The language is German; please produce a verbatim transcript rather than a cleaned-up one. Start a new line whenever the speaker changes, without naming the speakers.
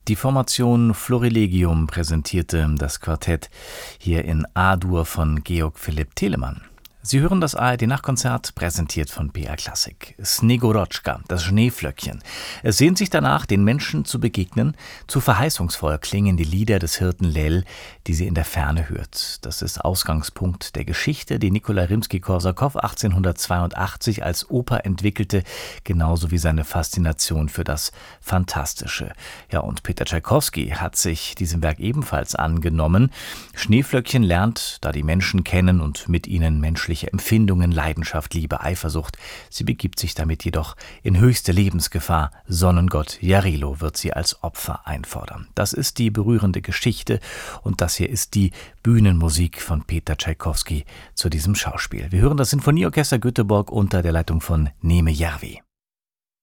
Die Formation Florilegium präsentierte das Quartett hier in A-Dur von Georg Philipp Telemann. Sie hören das A R D-Nachtkonzert, präsentiert von B R Klassik. Snegorotchka, das Schneeflöckchen. Es sehnt sich danach, den Menschen zu begegnen. Zu verheißungsvoll klingen die Lieder des Hirten Lel, die sie in der Ferne hört. Das ist Ausgangspunkt der Geschichte, die Nikolai Rimski-Korsakow achtzehnhundertzweiundachtzig als Oper entwickelte, genauso wie seine Faszination für das Fantastische. Ja, und Peter Tschaikowski hat sich diesem Werk ebenfalls angenommen. Schneeflöckchen lernt, da die Menschen kennen und mit ihnen menschliche Empfindungen, Leidenschaft, Liebe, Eifersucht. Sie begibt sich damit jedoch in höchste Lebensgefahr. Sonnengott Jarilo wird sie als Opfer einfordern. Das ist die berührende Geschichte und das hier ist die Bühnenmusik von Peter Tschaikowski zu diesem Schauspiel. Wir hören das Sinfonieorchester Göteborg unter der Leitung von Neeme Järvi.